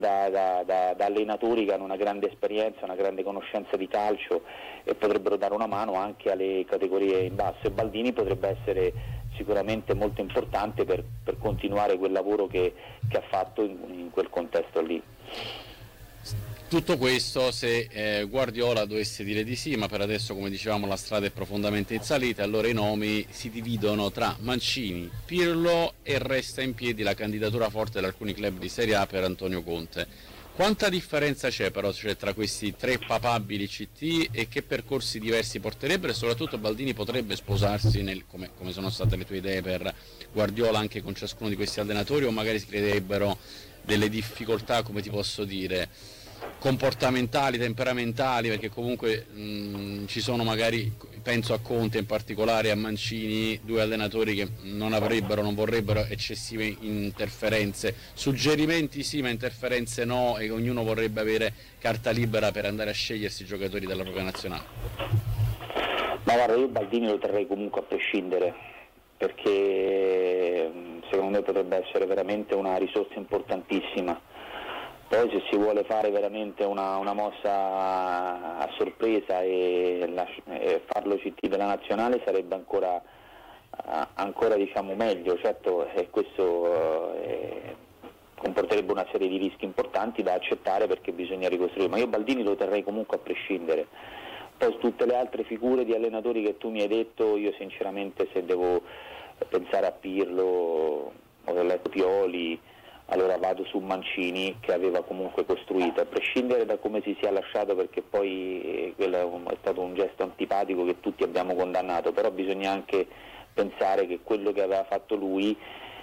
da allenatori che hanno una grande esperienza, una grande conoscenza di calcio e potrebbero dare una mano anche alle categorie in basso, e Baldini potrebbe essere sicuramente molto importante per continuare quel lavoro che ha fatto in quel contesto lì. Tutto questo se Guardiola dovesse dire di sì, ma per adesso, come dicevamo, la strada è profondamente in salita, allora i nomi si dividono tra Mancini, Pirlo e resta in piedi la candidatura forte di alcuni club di Serie A per Antonio Conte. Quanta differenza c'è però tra questi tre papabili CT e che percorsi diversi porterebbero, e soprattutto Baldini potrebbe sposarsi come sono state le tue idee per Guardiola anche con ciascuno di questi allenatori, o magari si creerebbero delle difficoltà, come ti posso dire, comportamentali, temperamentali, perché comunque ci sono magari, penso a Conte in particolare e a Mancini, due allenatori che non vorrebbero eccessive interferenze, suggerimenti sì ma interferenze no, e ognuno vorrebbe avere carta libera per andare a scegliersi i giocatori della propria nazionale. Ma guarda, io Baldini lo terrei comunque a prescindere, perché secondo me potrebbe essere veramente una risorsa importantissima. Poi se si vuole fare veramente una mossa a sorpresa e farlo CT della nazionale sarebbe ancora diciamo meglio, certo, questo comporterebbe una serie di rischi importanti da accettare perché bisogna ricostruire, ma io Baldini lo terrei comunque a prescindere. Poi su tutte le altre figure di allenatori che tu mi hai detto, io sinceramente se devo pensare a Pirlo o a Pioli, allora vado su Mancini, che aveva comunque costruito, a prescindere da come si sia lasciato, perché poi quello è stato un gesto antipatico che tutti abbiamo condannato, però bisogna anche pensare che quello che aveva fatto lui,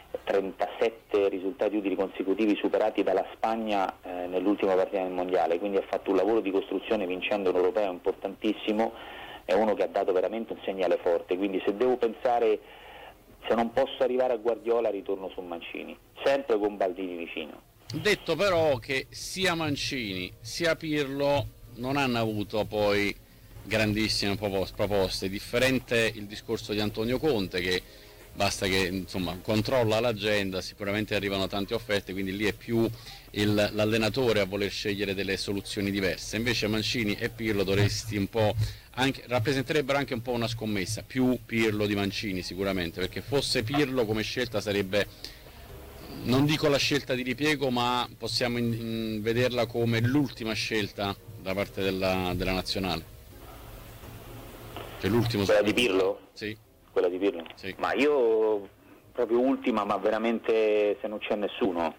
37 risultati utili consecutivi superati dalla Spagna nell'ultima partita del mondiale, quindi ha fatto un lavoro di costruzione vincendo un europeo importantissimo, è uno che ha dato veramente un segnale forte, quindi se devo pensare, se non posso arrivare a Guardiola ritorno su Mancini, sempre con Baldini vicino. Detto però che sia Mancini sia Pirlo non hanno avuto poi grandissime proposte, differente il discorso di Antonio Conte, che basta che insomma controlla l'agenda, sicuramente arrivano tante offerte, quindi lì è più l'allenatore a voler scegliere delle soluzioni diverse. Invece Mancini e Pirlo dovresti un po' rappresenterebbero anche un po' una scommessa, più Pirlo di Mancini sicuramente, perché fosse Pirlo come scelta sarebbe, non dico la scelta di ripiego, ma possiamo vederla come l'ultima scelta da parte della nazionale. Cioè l'ultimo. Quella di Pirlo? Sì. Quella di Pirlo? Sì. Ma io proprio ultima, ma veramente se non c'è nessuno,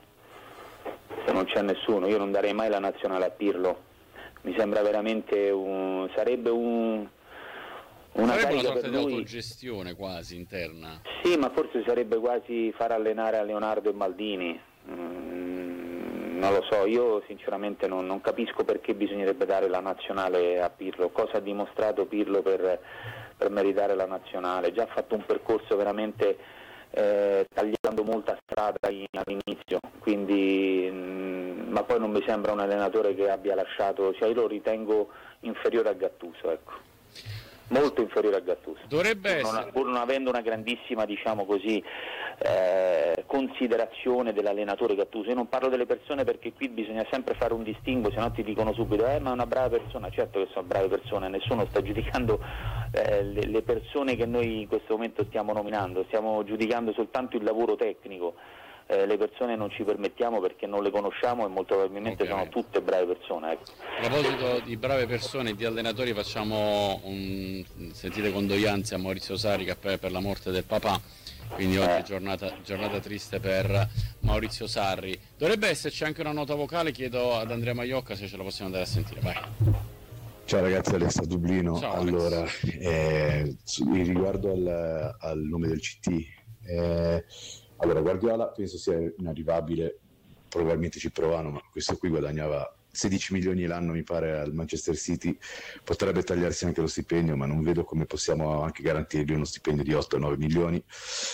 io non darei mai la nazionale a Pirlo. Mi sembra veramente sarebbe una sorta per di lui, autogestione quasi interna. Sì, ma forse sarebbe quasi far allenare a Leonardo e Maldini. Non lo so, io sinceramente non capisco perché bisognerebbe dare la nazionale a Pirlo. Cosa ha dimostrato Pirlo per meritare la nazionale? Già ha fatto un percorso veramente tagliando molta strada all'inizio, quindi ma poi non mi sembra un allenatore che abbia lasciato, cioè io lo ritengo inferiore a Gattuso, ecco, molto inferiore a Gattuso, pur non avendo una grandissima, diciamo così, considerazione dell'allenatore Gattuso. Io non parlo delle persone perché qui bisogna sempre fare un distinguo, se no ti dicono subito ma è una brava persona. Certo che sono brave persone, nessuno sta giudicando le persone che noi in questo momento stiamo nominando, stiamo giudicando soltanto il lavoro tecnico. Le persone non ci permettiamo perché non le conosciamo e molto probabilmente sono tutte brave persone, ecco. A proposito di brave persone e di allenatori, facciamo sentite condoglianze a Maurizio Sarri per la morte del papà, quindi oggi giornata triste per Maurizio Sarri. Dovrebbe esserci anche una nota vocale, chiedo ad Andrea Maiocca se ce la possiamo andare a sentire, vai. Ciao ragazzi, Alex da Dublino. Ciao, allora, riguardo al nome del CT, allora Guardiola penso sia inarrivabile, probabilmente ci provano, ma questo qui guadagnava 16 milioni l'anno mi pare al Manchester City, potrebbe tagliarsi anche lo stipendio, ma non vedo come possiamo anche garantirgli uno stipendio di 8-9 milioni.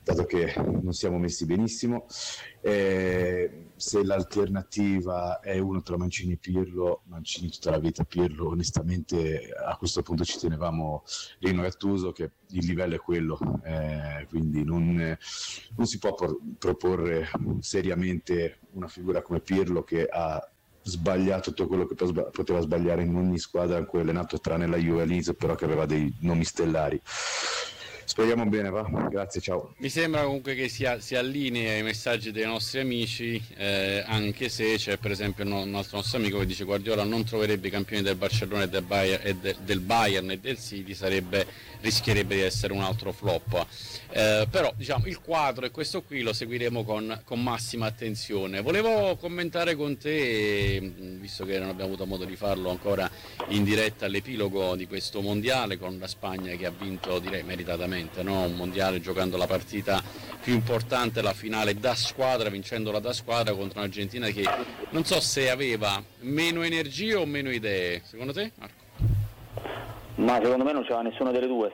dato che non siamo messi benissimo. Se l'alternativa è uno tra Mancini e Pirlo, Mancini tutta la vita, Pirlo onestamente a questo punto ci tenevamo Rino Gattuso, che il livello è quello, quindi non si può proporre seriamente una figura come Pirlo, che ha sbagliato tutto quello che poteva sbagliare in ogni squadra in cui è allenato, tranne la Juve all'inizio, però che aveva dei nomi stellari. Speriamo bene, va? Grazie, ciao. Mi sembra comunque che si allinei ai messaggi dei nostri amici, anche se c'è per esempio un nostro amico che dice Guardiola non troverebbe i campioni del Barcellona e del Bayern e del City, rischierebbe di essere un altro flop. Però diciamo il quadro è questo qui, lo seguiremo con massima attenzione. Volevo commentare con te, visto che non abbiamo avuto modo di farlo ancora in diretta, l'epilogo di questo mondiale con la Spagna che ha vinto, direi meritatamente, no? Un mondiale giocando la partita più importante, la finale da squadra, vincendola da squadra contro un'Argentina che non so se aveva meno energie o meno idee. Secondo te, Marco? Ma secondo me non c'era nessuna delle due.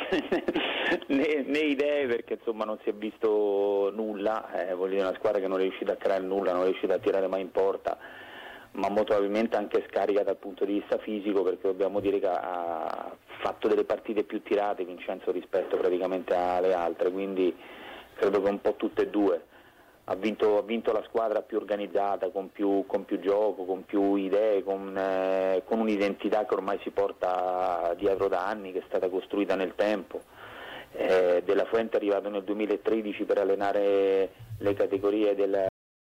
né idee, perché insomma non si è visto nulla, voglio dire, una squadra che non è riuscita a creare nulla, non è riuscita a tirare mai in porta, ma molto probabilmente anche scarica dal punto di vista fisico, perché dobbiamo dire che ha fatto delle partite più tirate Vincenzo rispetto praticamente alle altre, quindi credo che un po' tutte e due. Ha vinto la squadra più organizzata, con più gioco, con più idee, con un'identità che ormai si porta dietro da anni, che è stata costruita nel tempo. De La Fuente è arrivato nel 2013 per allenare le categorie della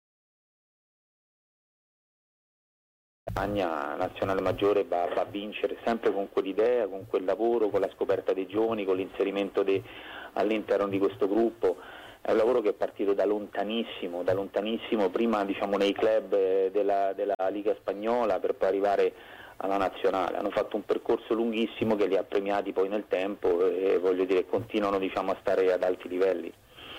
Spagna nazionale maggiore, va a vincere sempre con quell'idea, con quel lavoro, con la scoperta dei giovani, con l'inserimento all'interno di questo gruppo. È un lavoro che è partito da lontanissimo, prima diciamo nei club della Liga spagnola, per poi arrivare alla nazionale. Hanno fatto un percorso lunghissimo che li ha premiati poi nel tempo e voglio dire continuano diciamo a stare ad alti livelli.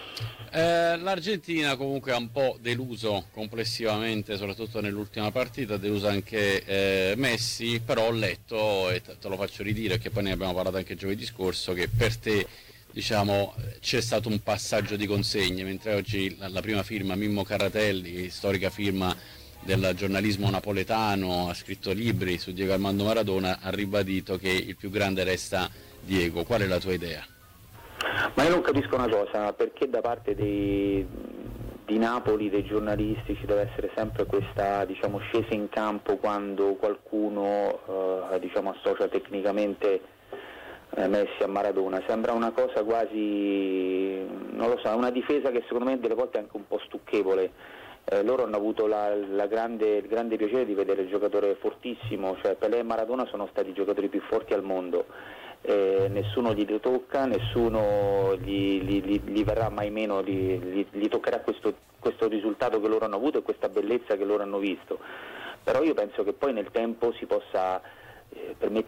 L'Argentina comunque ha un po' deluso complessivamente, soprattutto nell'ultima partita, ha deluso anche Messi, però ho letto, e te lo faccio ridire, che poi ne abbiamo parlato anche giovedì scorso, che per te diciamo c'è stato un passaggio di consegne, mentre oggi la prima firma Mimmo Carratelli, storica firma del giornalismo napoletano, ha scritto libri su Diego Armando Maradona, ha ribadito che il più grande resta Diego. Qual è la tua idea? Ma io non capisco una cosa, perché da parte di Napoli, dei giornalisti, ci deve essere sempre questa diciamo scesa in campo quando qualcuno diciamo associa tecnicamente Messi a Maradona. Sembra una cosa quasi, non lo so, una difesa che secondo me delle volte è anche un po' stucchevole. Loro hanno avuto il grande piacere di vedere il giocatore fortissimo, cioè Pelé e Maradona sono stati i giocatori più forti al mondo. Nessuno gli tocca, nessuno gli verrà mai meno, gli toccherà questo risultato che loro hanno avuto e questa bellezza che loro hanno visto. Però io penso che poi nel tempo si possa per me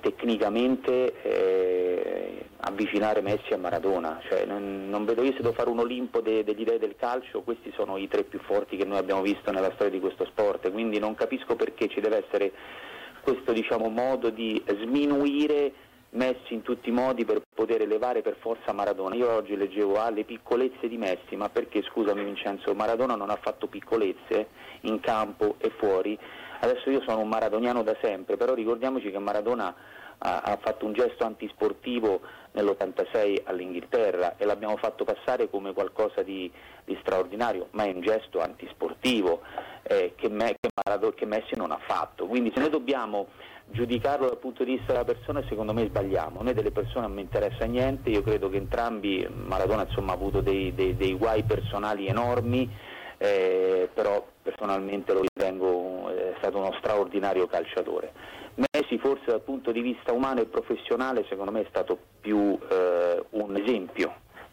tecnicamente avvicinare Messi a Maradona, cioè, non vedo io, se devo fare un Olimpo degli dei del calcio, questi sono i tre più forti che noi abbiamo visto nella storia di questo sport, quindi non capisco perché ci deve essere questo diciamo modo di sminuire Messi in tutti i modi per poter elevare per forza Maradona. Io oggi leggevo le piccolezze di Messi, ma perché, scusami Vincenzo, Maradona non ha fatto piccolezze in campo e fuori. Adesso io sono un maradoniano da sempre, però ricordiamoci che Maradona ha fatto un gesto antisportivo nell'86 all'Inghilterra e l'abbiamo fatto passare come qualcosa di straordinario, ma è un gesto antisportivo che Messi non ha fatto. Quindi se noi dobbiamo giudicarlo dal punto di vista della persona, secondo me sbagliamo. A me delle persone non mi interessa niente, io credo che entrambi, Maradona insomma ha avuto dei guai personali enormi, però personalmente lo ritengo è stato uno straordinario calciatore. Messi forse dal punto di vista umano e professionale secondo me è stato più un esempio.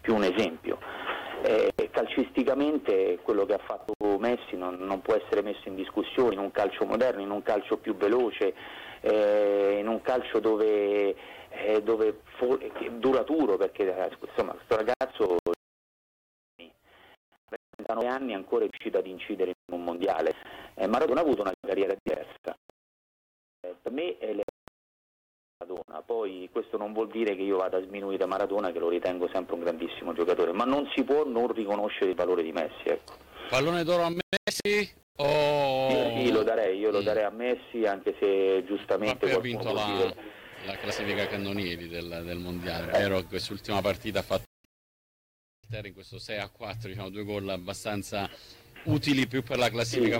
Calcisticamente quello che ha fatto Messi non può essere messo in discussione in un calcio moderno, in un calcio più veloce, in un calcio dove duraturo, perché insomma questo ragazzo a 39 anni ancora è riuscito ad incidere in un mondiale. Maradona ha avuto una carriera diversa. Per me è Maradona. Poi questo non vuol dire che io vada a sminuire Maradona, che lo ritengo sempre un grandissimo giocatore, ma non si può non riconoscere il valore di Messi, ecco. Pallone d'oro a Messi o... Sì, lo darei a Messi, anche se giustamente ha vinto può dire... la classifica cannonieri del mondiale. È vero che quest'ultima partita ha fatto in questo 6-4, diciamo, 2 gol abbastanza utili più per la classifica